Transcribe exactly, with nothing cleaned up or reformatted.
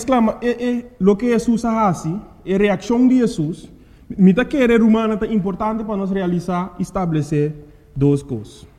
exclama, é, é, lo que Jesus hace, a reação de Jesus, mita querer humana é importante para nós realizar, estabelecer duas coisas.